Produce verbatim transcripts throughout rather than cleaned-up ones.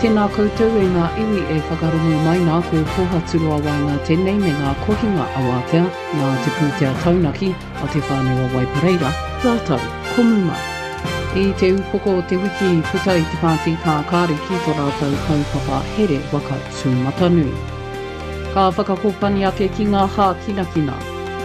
Tēnā koutou e ngā iwi e whakarongo mai nā ko koha turua wai ngā tēnei me ngā kohinga awatea nā te pūtea taunaki a te whānau a Waipareira, rātau, komu mai. I te upoko o te wiki puta i te Pāti Kākāri ki tō rātau kaupapa here waka tūmatanui. Ka whakakopani ake ki ngā hā kina kina.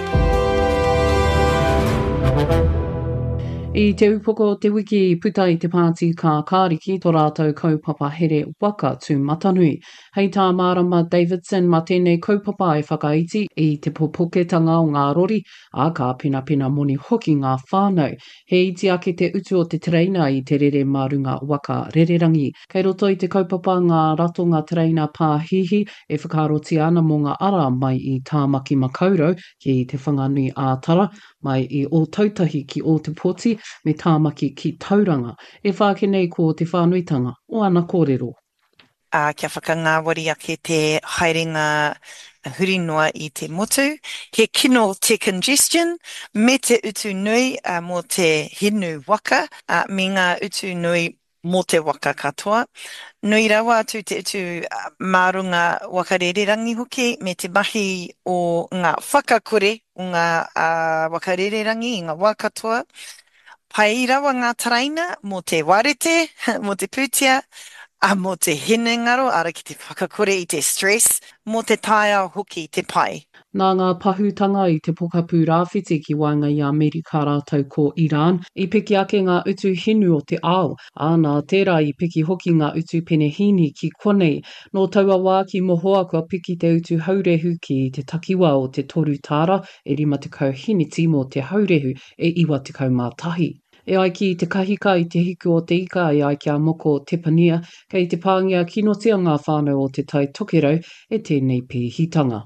I te upoko o te wiki puta i te Pāti Kākāri ki tō rātau kaupapa here waka tūmatanui. Hei tā Marama Davidson ma tēnei kaupapa e whakaiti i te popoketanga o ngā rori, a ka pina pina moni hoki ngā whānau. He iti ake te utu o te tereina i te rere marunga waka rererangi. Kei roto i te kaupapa ngā ratonga tereina pāhihi e whakaroti ana mō ngā ara mai i tāmaki makaurau ki te whanganui ātara, mai i o tautahi ki o te poti, me tāmaki ki tauranga, e whākenei ko te whānuitanga o ana kōrero. Uh, kia whakangāwari ake te haerenga huri noa i te motu. He kino te congestion, me te utu nui uh, mō te hinu waka, uh, me ngā utu nui mō te waka katoa. Nui rawa atu te utu uh, marunga wakarererangi hoki, me te mahi o ngā whakakore o ngā uh, wakarererangi i ngā wākatoa. Pai rawa ngā taraina mō te warete, mō te pūtea, a mō te hinengaro, ara ki te whakakore i te stress, mō te taia hoki te pai. Nā ngā pahutanga i te pokapū rāwhiti ki wainga i Amerika rātau ko Iran, i piki ake ngā utu hinu o te ao, a nā tērā i piki hoki ngā utu penehini ki konei. Nō taua wā ki mohoa kua piki te utu haurehu ki te takiwa o te toru tāra, e rima te kau hiniti mō te haurehu e iwa te kau mātahi. E ai ki te kahika i te hiku o te ika e ai kia moko o te pania, kei te pāngia kinotia ngā whānau o te tai tokerau e tēnei pīhitanga.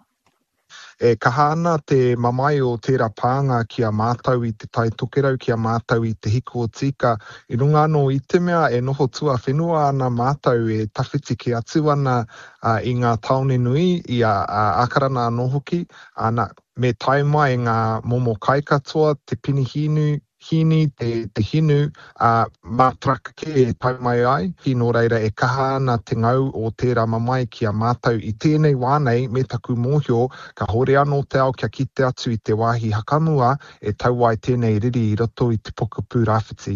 E kahana te mamai o tērā pānga kia mātau i te tai tokerau, kia mātau i te hiku o tika. I runga anō i te mea e noho tua whenua ana mātau e tawhiti ki atu ana uh, i ngā taone nui i a uh, akarana anō hoki. Ana, me tai mai ngā momo kai katoa, te pinihinu, hini, te, te hinu, uh, mātraka ke e pai mai ai. Ki nō reira e kaha ana te ngau o tērā mamai kia mātau i tēnei wānei me taku mōhio, ka hore anō te ao kia kite atu i te wāhi hakamua e tau ai tēnei riri i roto i te pokapū rāwhiti.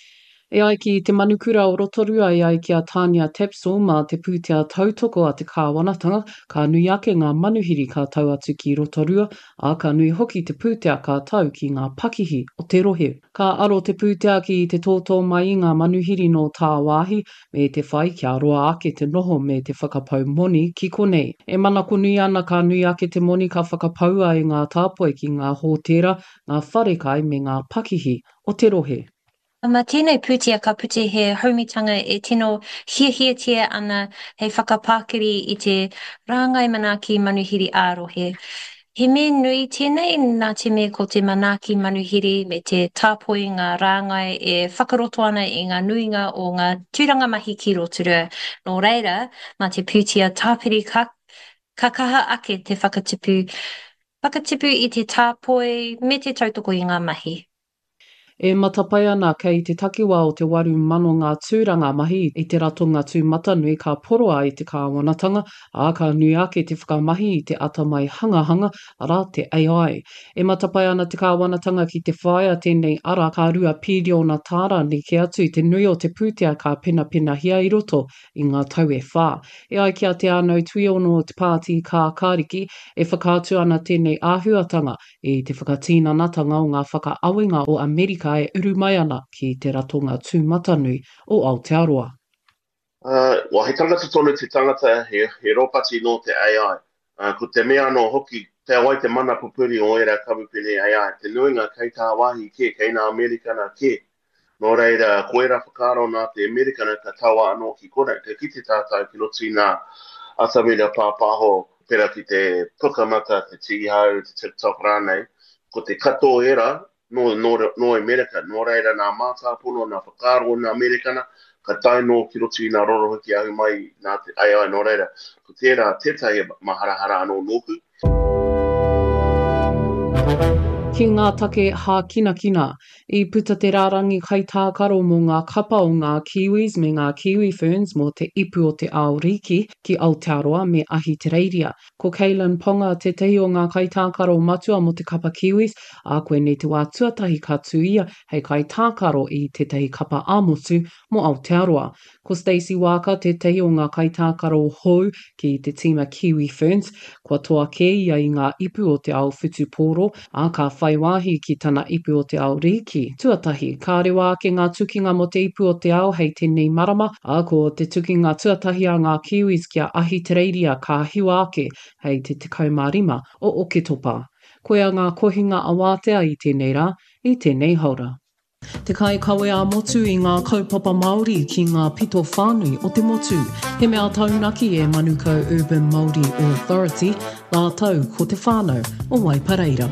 E ai ki te manukura o Rotorua e ai ki a Tania Tapsell ma te pūtea tautoko a te kāwanatanga, ka nui ake ngā manuhiri ka tau atu ki Rotorua, a ka nui hoki te pūtea ka tau ki ngā pakihi o te rohe. Ka aro te pūtea ki te tōtō mai i ngā manuhiri no tā wāhi, me te whai kia roa ake te noho me te whakapau moni ki konei. E manako nui ana ka nui ake te moni ka whakapaua i ngā tāpoe ki ngā hōtera, ngā wharekai me ngā pakihi o te rohe. Ma tēnei pūtea ka puti he haumitanga e tino hiahiatia ana hei whakapākiri i te rāngai manaki manuhiri ārohe. He me nui tēnei nā te me ko te manaki manuhiri me te tāpoi ngā rāngai e whakaroto ana i ngā nuinga o ngā tūranga mahi ki Rotorua. Nō reira, ma te pūtea tāpiri ka, ka kaha ake te whakatipu, whakatipu i te tāpoi me te tautoko i ngā mahi. E matapai ana kei te takiwa o te waru mano ngā tūranga mahi i te ratonga tūmatanui ka poroa i te kāwanatanga, a ka nui ake te whakamahi i te atamai hangahanga ara te A I. E matapai ana te kāwanatanga ki te whaia tēnei ara ka rua piriona tāra ni ke atu i te nui o te pūtea ka pina pina hia i roto i ngā tau e whā. E ai kia te anau tuiono o te Pāti Kākāriki e whakātu ana tēnei āhuatanga i te whakatīnanatanga o ngā whakaawenga o Amerika e uru mai ana ki te ratonga tūmatanui o Aotearoa. Uh, wa he tangata tonu te tangata he, he ropati no te A I. Uh, ko te mea no hoki te awai te mana pupuri o era kamupene A I. Te nuinga kei tā wāhi ke, kei nā Amerikana ke. Nō reira, koera whakaro nā te Amerikana ka tawa anō ki kona. Te kite tātou ki roti nā atamira pāpāho pera ki te pukamata, te tigihau, te TikTok rānei. Ko te kato era, no, no, no Amerika, nō reira nā mātāpono, nā whakaro nā Amerikana, ka tai no ki roti nā rorohiki ahu mai nā te A I nō reira. Ko tērā tētai maharahara anō nōku. Ki ngā take hā kina kina, I puta te rārangi kaitākaro mō ngā kapa o ngā kiwis me ngā kiwi ferns mō te ipu o te ao riki ki Aotearoa me Ahitereiria. Ko Keilan Ponga te tehi o ngā kaitākaro matua mo te kapa kiwis, a koe nei te wā tuatahi ka tuia hei kaitākaro I te tehi kapa āmotu mo Aotearoa. Ko Stacey Waka te tehi o ngā kaitākaro hou ki te tima kiwi ferns, kua toa ke ia I ngā ipu o te ao Whutupōro, a ka whaiwahi ki tana ipu o te ao riki. Tuatahi, ka rewa ke ngā tukinga mo te ipu o te ao hei tēnei marama, a ko te tukinga tuatahi a ngā kiwis kia Ahitereiria ka hiwa ake hei te tekau mā rima o Oketopa. Koe a ngā kohinga awātea I tēnei rā, I tēnei haura. Te kai kawe a motu I ngā kaupapa Māori ki ngā pito whānui o te motu. He mea taunaki e Manukau Urban Māori Authority, la tau ko te whānau o Waipareira.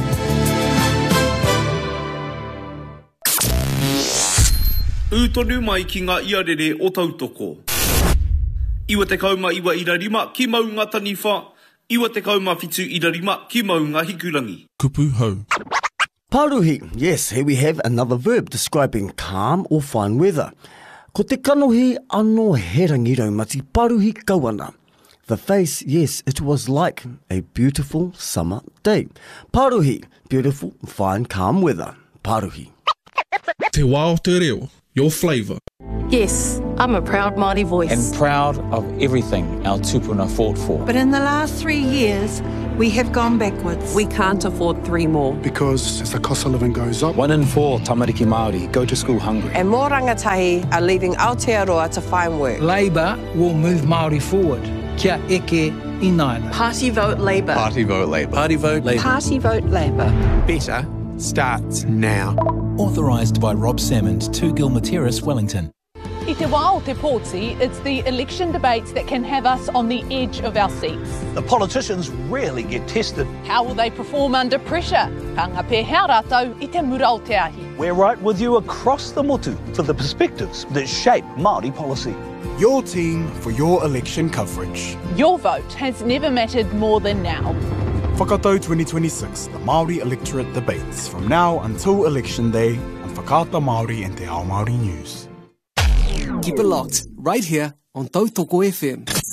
Ūtonu mai ki ngā iarere o tautoko. Iwa te kauma iwa ira rima ki mau ngā taniwha, iwa te kauma fitu ira rima ki mau ngā hikurangi. Kupu hau. Paruhi, yes, here we have another verb describing calm or fine weather. Ko te kanohi anō he rangiraumati paruhi kauana. The face, yes, it was like a beautiful summer day. Paruhi, beautiful, fine, calm weather. Paruhi. Te wā o te reo, your flavour. Yes, I'm a proud Māori voice. And proud of everything our tupuna fought for. But in the last three years, we have gone backwards. We can't afford three more. Because as the cost of living goes up, one in four tamariki Māori go to school hungry. And more rangatahi are leaving Aotearoa to find work. Labour will move Māori forward. Kia eke inaina. Party vote Labour. Party vote Labour. Party vote Labour. Party vote Labour. Better starts now. Authorised by Rob Salmond, two Gilmer Terrace, Wellington. I te wā o te pōti, it's the election debates that can have us on the edge of our seats. The politicians rarely get tested. How will they perform under pressure? Panga pē hea rātou I te mura o te ahi. We're right with you across the motu for the perspectives that shape Māori policy. Your team for your election coverage. Your vote has never mattered more than now. Whakatau twenty twenty-six, the Māori electorate debates from now until election day on Whakaata Māori and Te Ao Māori News. Keep it locked, right here on Tautoko F M.